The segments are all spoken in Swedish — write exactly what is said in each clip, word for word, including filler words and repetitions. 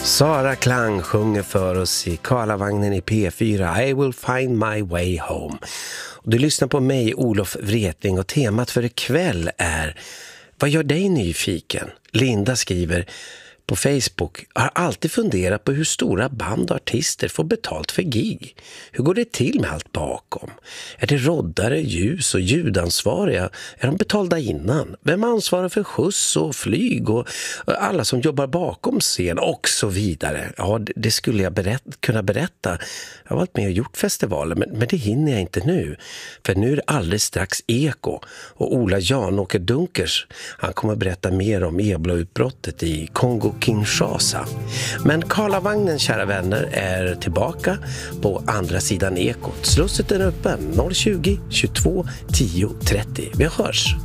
Sara Klang sjunger för oss i Karlavagnen i P fyra. I will find my way home. Och du lyssnar på mig, Olof Wretling, och temat för ikväll är: vad gör dig nyfiken? Linda skriver på Facebook: har alltid funderat på hur stora band och artister får betalt för gig. Hur går det till med allt bakom? Är det roddare, ljus och ljudansvariga? Är de betalda innan? Vem ansvarar för skjuts och flyg och alla som jobbar bakom scen och så vidare? Ja, det skulle jag berätt, kunna berätta. Jag har varit med och gjort festivaler, men, men det hinner jag inte nu. För nu är det alldeles strax Eko. Och Ola Janåker Dunkers, han kommer berätta mer om ebola-utbrottet i Kongo Kinshasa. Men Karlavagnen, kära vänner, är tillbaka på andra sidan Ekot. Slusset är öppen noll tjugo, tjugotvå, tio, trettio. Vi hörs!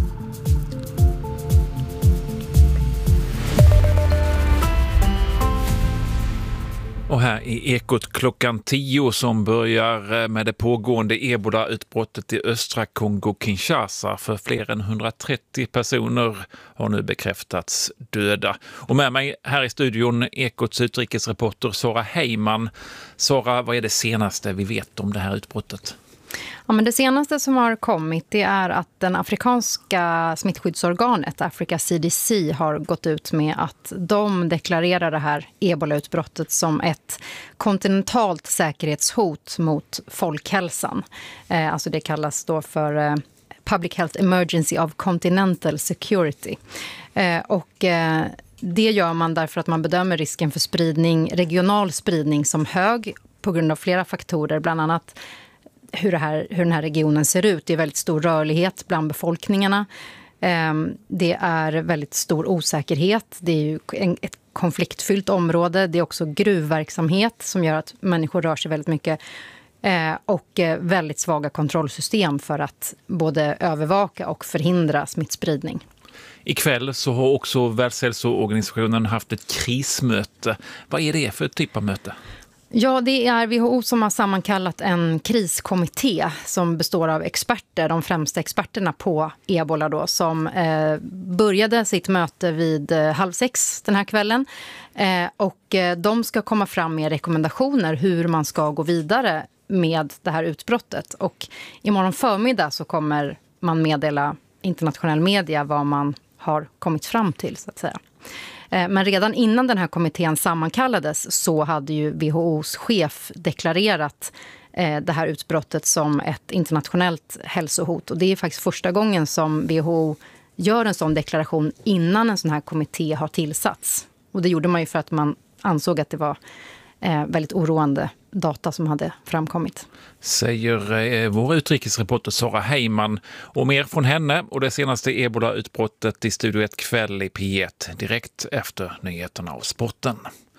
Och här i Ekot klockan tio som börjar med det pågående ebola-utbrottet i östra Kongo-Kinshasa. För fler än hundratrettio personer har nu bekräftats döda. Och med mig här i studion Ekots utrikesreporter Sara Heyman. Sara, vad är det senaste vi vet om det här utbrottet? Ja, men det senaste som har kommit, det är att den afrikanska smittskyddsorganet Africa C D C har gått ut med att de deklarerar det här ebola-utbrottet som ett kontinentalt säkerhetshot mot folkhälsan. Eh, alltså det kallas då för eh, Public Health Emergency of Continental Security. Eh, och eh, det gör man därför att man bedömer risken för spridning, regional spridning som hög på grund av flera faktorer, bland annat hur, det här, hur den här regionen ser ut. Det är väldigt stor rörlighet bland befolkningarna. Det är väldigt stor osäkerhet. Det är ju ett konfliktfyllt område. Det är också gruvverksamhet som gör att människor rör sig väldigt mycket. Och väldigt svaga kontrollsystem för att både övervaka och förhindra smittspridning. Ikväll så har också Världshälsoorganisationen haft ett krismöte. Vad är det för typ av möte? Ja, det är W H O som har sammankallat en kriskommitté som består av experter, de främsta experterna på ebola då, som eh, började sitt möte vid eh, halv sex den här kvällen. Eh, och eh, de ska komma fram med rekommendationer hur man ska gå vidare med det här utbrottet. Och imorgon förmiddag så kommer man meddela internationell media vad man har kommit fram till, så att säga. Men redan innan den här kommittén sammankallades så hade ju W H O:s chef deklarerat det här utbrottet som ett internationellt hälsohot. Och det är faktiskt första gången som W H O gör en sån deklaration innan en sån här kommitté har tillsatts. Och det gjorde man ju för att man ansåg att det var väldigt oroande data som hade framkommit. Säger eh, vår utrikesreporter Sara Heyman. Och mer från henne och det senaste ebola-utbrottet i Studio ett kväll i P ett direkt efter nyheterna av sporten.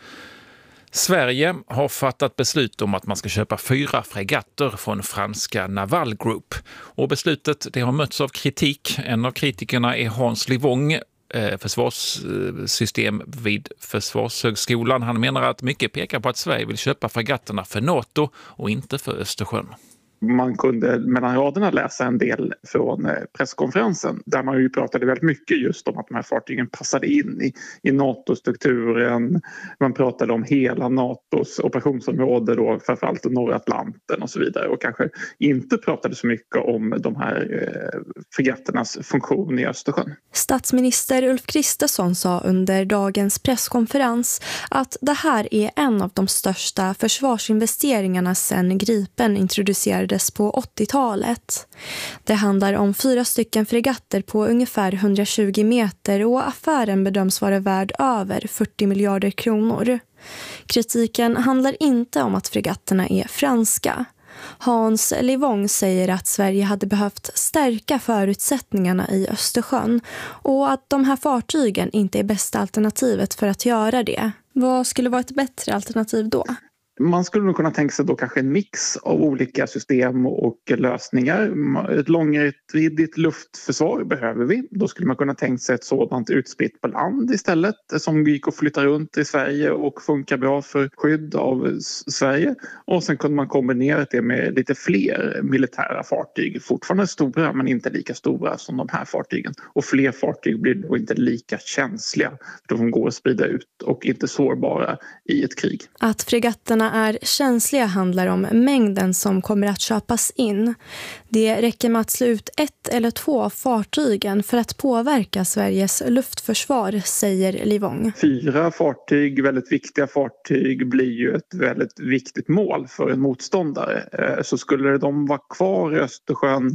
Sverige har fattat beslut om att man ska köpa fyra fregatter från franska Naval Group. Och beslutet det har mötts av kritik. En av kritikerna är Hans Livong, försvarssystem vid Försvarshögskolan. Han menar att mycket pekar på att Sverige vill köpa fregatterna för NATO och inte för Östersjön. Man kunde mellan raderna läsa en del från presskonferensen där man ju pratade väldigt mycket just om att de här fartygen passade in i, i NATO-strukturen. Man pratade om hela NATOs operationsområde då, framförallt norra Atlanten och så vidare, och kanske inte pratade så mycket om de här eh, fregatternas funktion i Östersjön. Statsminister Ulf Kristersson sa under dagens presskonferens att det här är en av de största försvarsinvesteringarna sedan Gripen introducerades på åttiotalet. Det handlar om fyra stycken fregatter på ungefär hundratjugo meter och affären bedöms vara värd över fyrtio miljarder kronor. Kritiken handlar inte om att fregatterna är franska. Hans Livong säger att Sverige hade behövt stärka förutsättningarna i Östersjön och att de här fartygen inte är bästa alternativet för att göra det. Vad skulle vara ett bättre alternativ då? Man skulle nog kunna tänka sig då kanske en mix av olika system och lösningar. Ett långräckviddigt luftförsvar behöver vi. Då skulle man kunna tänka sig ett sådant utspritt på land istället som gick att flytta runt i Sverige och funkar bra för skydd av Sverige. Och sen kunde man kombinera det med lite fler militära fartyg. Fortfarande stora men inte lika stora som de här fartygen. Och fler fartyg blir då inte lika känsliga. De går att sprida ut och inte sårbara i ett krig. Att fregatterna är känsliga handlar om mängden som kommer att köpas in. Det räcker med att slå ut ett eller två av fartygen för att påverka Sveriges luftförsvar, säger Livong. Fyra fartyg, väldigt viktiga fartyg, blir ju ett väldigt viktigt mål för en motståndare. Så skulle de vara kvar i Östersjön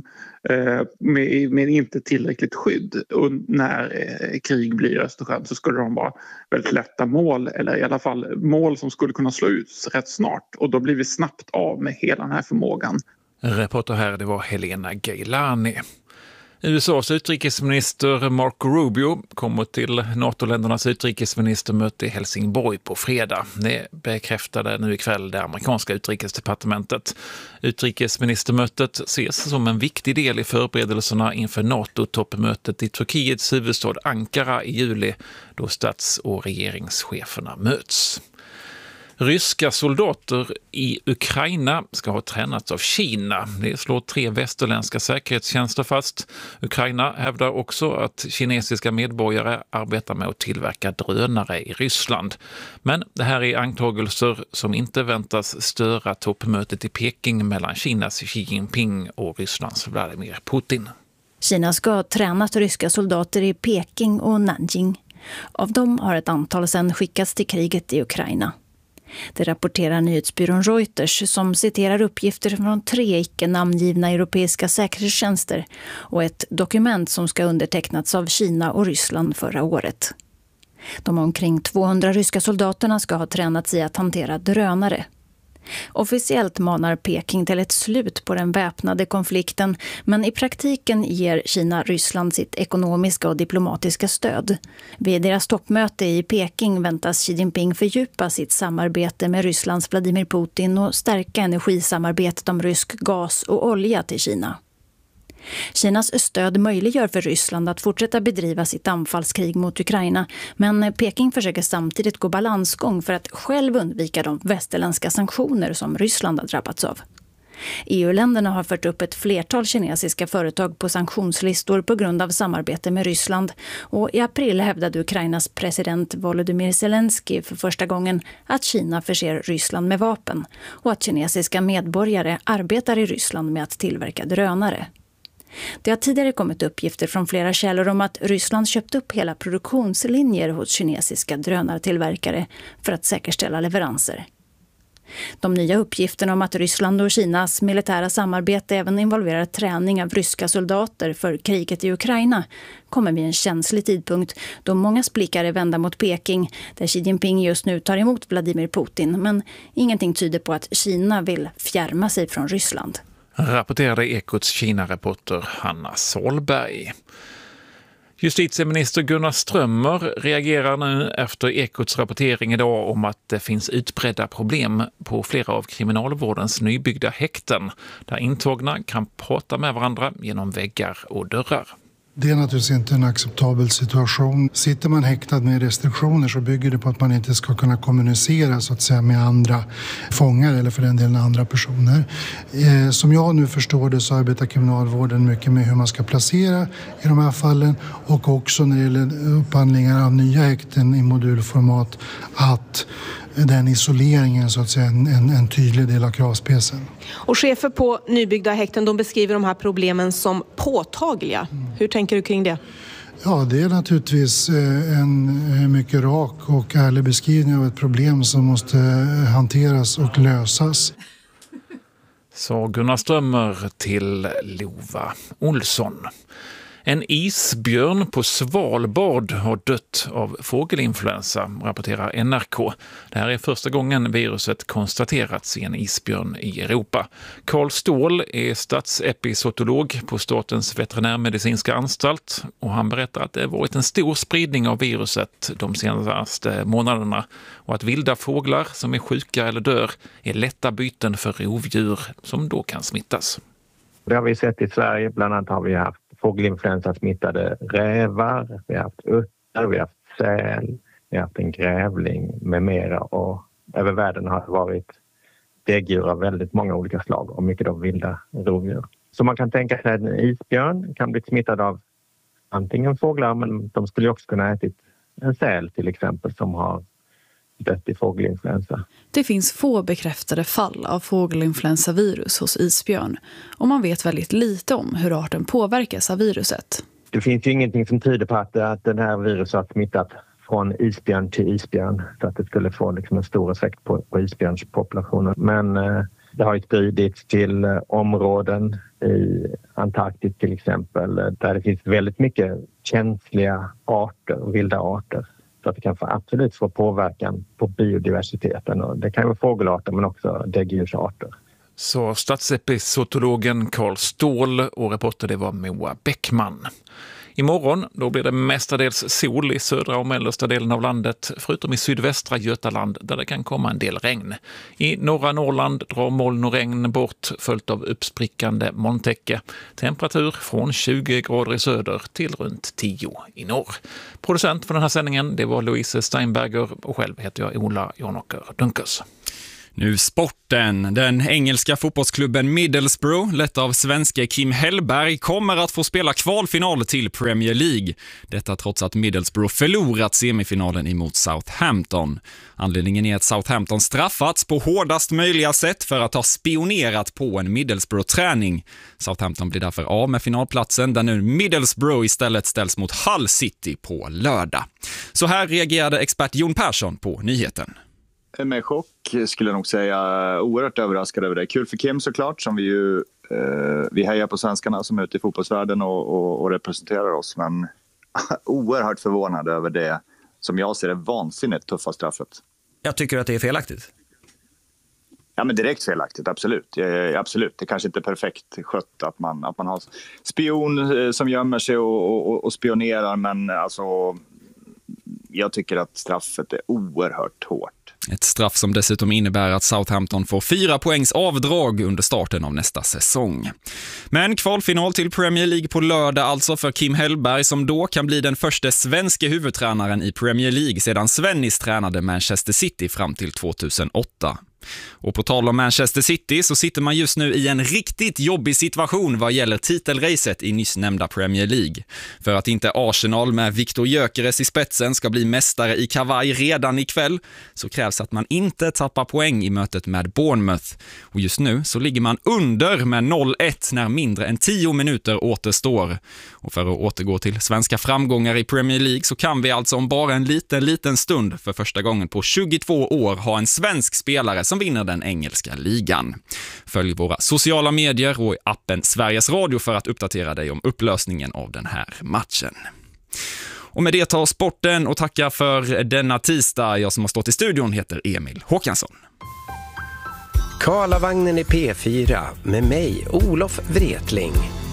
med, med inte tillräckligt skydd när krig blir i Östersjön, så skulle de vara väldigt lätta mål, eller i alla fall mål som skulle kunna slå ut rätt snart, och då blir vi snabbt av med hela den här förmågan. Reporter här, det var Helena Gailani. U S A:s utrikesminister Marco Rubio kommer till NATO-ländernas utrikesministermöte i Helsingborg på fredag. Det bekräftade nu ikväll det amerikanska utrikesdepartementet. Utrikesministermötet ses som en viktig del i förberedelserna inför NATO-toppmötet i Turkiets huvudstad Ankara i juli, då stats- och regeringscheferna möts. Ryska soldater i Ukraina ska ha tränats av Kina. Det slår tre västerländska säkerhetstjänster fast. Ukraina hävdar också att kinesiska medborgare arbetar med att tillverka drönare i Ryssland. Men det här är anklagelser som inte väntas störa toppmötet i Peking mellan Kinas Xi Jinping och Rysslands Vladimir Putin. Kina ska ha tränat ryska soldater i Peking och Nanjing. Av dem har ett antal sedan skickats till kriget i Ukraina. Det rapporterar nyhetsbyrån Reuters som citerar uppgifter från tre icke-namngivna europeiska säkerhetstjänster och ett dokument som ska undertecknats av Kina och Ryssland förra året. De omkring tvåhundra ryska soldaterna ska ha tränats i att hantera drönare. Officiellt manar Peking till ett slut på den väpnade konflikten, men i praktiken ger Kina Ryssland sitt ekonomiska och diplomatiska stöd. Vid deras toppmöte i Peking väntas Xi Jinping fördjupa sitt samarbete med Rysslands Vladimir Putin och stärka energisamarbetet om rysk gas och olja till Kina. Kinas stöd möjliggör för Ryssland att fortsätta bedriva sitt anfallskrig mot Ukraina, men Peking försöker samtidigt gå balansgång för att själv undvika de västerländska sanktioner som Ryssland har drabbats av. E U-länderna har fört upp ett flertal kinesiska företag på sanktionslistor på grund av samarbete med Ryssland, och i april hävdade Ukrainas president Volodymyr Zelensky för första gången att Kina förser Ryssland med vapen och att kinesiska medborgare arbetar i Ryssland med att tillverka drönare. Det har tidigare kommit uppgifter från flera källor om att Ryssland köpt upp hela produktionslinjer hos kinesiska drönartillverkare för att säkerställa leveranser. De nya uppgifterna om att Ryssland och Kinas militära samarbete även involverar träning av ryska soldater för kriget i Ukraina kommer vid en känslig tidpunkt då mångas blickar är vända mot Peking, där Xi Jinping just nu tar emot Vladimir Putin, men ingenting tyder på att Kina vill fjärma sig från Ryssland. Rapporterade Ekots Kina-reporter Hanna Solberg. Justitieminister Gunnar Strömmer reagerar nu efter Ekots rapportering idag om att det finns utbredda problem på flera av kriminalvårdens nybyggda häkten, där intagna kan prata med varandra genom väggar och dörrar. Det är naturligtvis inte en acceptabel situation. Sitter man häktad med restriktioner så bygger det på att man inte ska kunna kommunicera så att säga med andra fångar eller för den delen andra personer. Eh, som jag nu förstår det så arbetar kriminalvården mycket med hur man ska placera i de här fallen, och också när det gäller upphandlingar av nya häkten i modulformat att den isoleringen så att säga en, en, en tydlig del av kravspecen. Och chefer på nybyggda häkten, de beskriver de här problemen som påtagliga. Mm. Hur tänker du kring det? Ja, det är naturligtvis en mycket rak och ärlig beskrivning av ett problem som måste hanteras och lösas. Så Gunnar Strömmer till Lova Olsson. En isbjörn på Svalbard har dött av fågelinfluensa, rapporterar N R K. Det här är första gången viruset konstaterats i en isbjörn i Europa. Carl Ståhl är statsepizootolog på Statens veterinärmedicinska anstalt och han berättar att det har varit en stor spridning av viruset de senaste månaderna och att vilda fåglar som är sjuka eller dör är lätta byten för rovdjur som då kan smittas. Det har vi sett i Sverige. Bland annat har vi haft fågelinfluensa smittade rävar, vi har haft utter, vi har haft säl, vi har haft en grävling med mera. Och över världen har det varit däggdjur av väldigt många olika slag och mycket av vilda rovdjur. Så man kan tänka sig att en isbjörn kan bli smittad av antingen fåglar, men de skulle också kunna äta en säl till exempel som har dött i fågelinfluensa. Det finns få bekräftade fall av fågelinfluensavirus hos isbjörn och man vet väldigt lite om hur arten påverkas av viruset. Det finns ju ingenting som tyder på att, att den här viruset har smittat från isbjörn till isbjörn så att det skulle få liksom en stor effekt på, på isbjörnspopulationen. Men eh, det har ju spridits till eh, områden i Antarktis till exempel där det finns väldigt mycket känsliga arter, vilda arter. Så att det kan få absolut få påverkan på biodiversiteten. Och det kan vara fågelarter men också däggdjursarter. Så statsepizootologen Carl Ståhl och reporter det var Moa Bäckman. Imorgon då blir det mestadels sol i södra och mellersta delen av landet, förutom i sydvästra Götaland där det kan komma en del regn. I norra Norrland drar moln och regn bort följt av uppsprickande molntäcke. Temperatur från tjugo grader i söder till runt tio i norr. Producent för den här sändningen det var Louise Steinberger och själv heter jag Ola Jonåker Dunkers. Nu sporten. Den engelska fotbollsklubben Middlesbrough, lett av svenske Kim Hellberg, kommer att få spela kvalfinal till Premier League. Detta trots att Middlesbrough förlorat semifinalen emot Southampton. Anledningen är att Southampton straffats på hårdast möjliga sätt för att ha spionerat på en Middlesbrough-träning. Southampton blir därför av med finalplatsen där nu Middlesbrough istället ställs mot Hull City på lördag. Så här reagerade expert Jon Persson på nyheten. Med chock skulle jag nog säga, oerhört överraskad över det. Kul för Kim såklart, som vi ju eh, vi hejar på svenskarna som är ute i fotbollsvärlden och, och, och representerar oss. Men oerhört förvånad över det som jag ser är vansinnigt tuffa straffet. Jag tycker att det är felaktigt. Ja, men direkt felaktigt, absolut. Ja, absolut. Det kanske inte är perfekt skött att man, att man har spion som gömmer sig och, och, och spionerar, men alltså jag tycker att straffet är oerhört hårt. Ett straff som dessutom innebär att Southampton får fyra poängs avdrag under starten av nästa säsong. Men kvalfinal till Premier League på lördag alltså för Kim Hellberg som då kan bli den första svenska huvudtränaren i Premier League sedan Svennis tränade Manchester City fram till tjugohundraåtta. Och på tal om Manchester City så sitter man just nu i en riktigt jobbig situation vad gäller titelracet i nyss nämnda Premier League. För att inte Arsenal med Victor Gyökeres i spetsen ska bli mästare i kavaj redan ikväll så krävs att man inte tappar poäng i mötet med Bournemouth. Och just nu så ligger man under med noll ett när mindre än tio minuter återstår. Och för att återgå till svenska framgångar i Premier League så kan vi alltså om bara en liten, liten stund för första gången på tjugotvå år ha en svensk spelare som vinner den engelska ligan. Följ våra sociala medier och i appen Sveriges Radio för att uppdatera dig om upplösningen av den här matchen. Och med det tar sporten och tackar för denna tisdag. Jag som har stått i studion heter Emil Håkansson. Karlavagnen i P fyra med mig, Olof Wretling.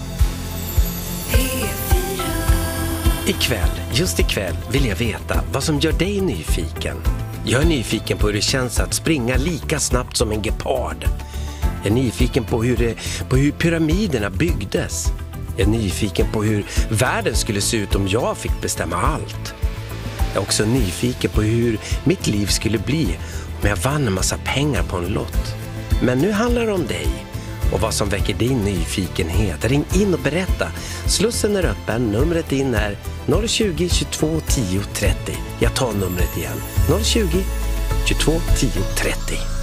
Ikväll, just ikväll vill jag veta vad som gör dig nyfiken. Jag är nyfiken på hur det känns att springa lika snabbt som en gepard. Jag är nyfiken på hur, det, på hur pyramiderna byggdes. Jag är nyfiken på hur världen skulle se ut om jag fick bestämma allt. Jag är också nyfiken på hur mitt liv skulle bli om jag vann en massa pengar på en lott. Men nu handlar det om dig och vad som väcker din nyfikenhet. Ring in och berätta. Slussen är öppen. Numret in är noll tjugo, tjugotvå, tio, trettio. Jag tar numret igen. noll tjugo, tjugotvå, tio, trettio.